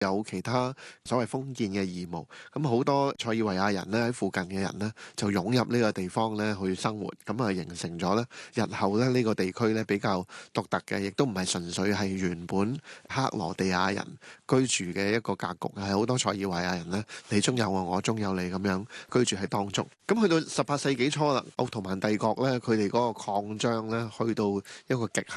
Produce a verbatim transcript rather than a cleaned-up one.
有其他所謂封建嘅義務，咁好多塞爾維亞人咧喺附近嘅人呢，就湧入呢個地方咧去生活，咁啊形成咗咧日後咧呢個地區咧比較獨特嘅，亦都唔係純粹係原本克羅地亞人居住嘅一個格局，係好多塞爾維亞人呢，你中有我，我中有你咁樣居住喺當中。咁去到十八世紀初啦，奧圖曼帝國咧佢哋嗰個擴張咧去到一個極